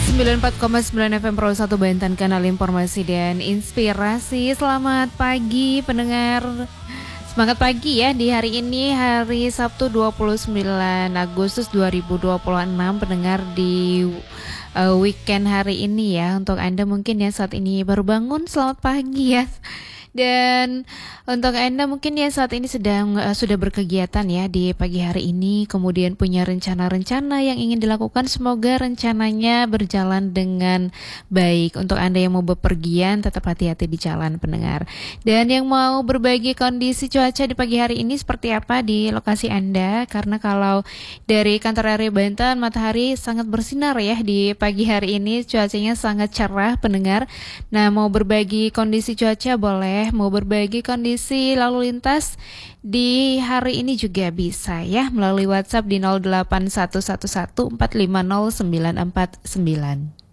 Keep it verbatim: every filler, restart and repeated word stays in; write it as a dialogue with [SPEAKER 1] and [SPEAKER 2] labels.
[SPEAKER 1] sembilan puluh empat koma sembilan F M Pro satu Banten, kanal informasi dan inspirasi. Selamat pagi pendengar. Semangat pagi ya di hari ini, hari Sabtu dua puluh sembilan Agustus dua ribu dua puluh enam, pendengar di uh, weekend hari ini ya. Untuk Anda mungkin ya saat ini baru bangun, selamat pagi ya. Dan untuk Anda mungkin ya saat ini sedang uh, sudah berkegiatan ya di pagi hari ini, kemudian punya rencana-rencana yang ingin dilakukan, semoga rencananya berjalan dengan baik. Untuk Anda yang mau bepergian, tetap hati-hati di jalan pendengar. Dan yang mau berbagi kondisi cuaca di pagi hari ini seperti apa di lokasi Anda, karena kalau dari kantor R R I Banten, matahari sangat bersinar ya di pagi hari ini, cuacanya sangat cerah pendengar. Nah, mau berbagi kondisi cuaca boleh, mau berbagi kondisi lalu lintas di hari ini juga bisa ya melalui WhatsApp di nol delapan satu satu satu empat lima nol sembilan empat sembilan.